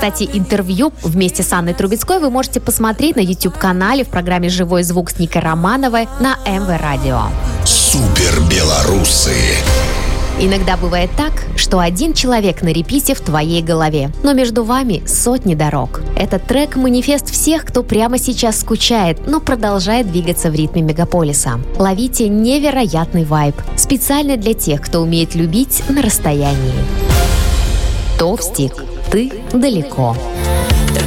Кстати, интервью вместе с Анной Трубецкой вы можете посмотреть на YouTube-канале в программе «Живой звук» с Никой Романовой на МВ Радио. Супер белорусы. Иногда бывает так, что один человек на репите в твоей голове, но между вами сотни дорог. Этот трек – манифест всех, кто прямо сейчас скучает, но продолжает двигаться в ритме мегаполиса. Ловите невероятный вайб, специально для тех, кто умеет любить на расстоянии. Товстик, ты далеко.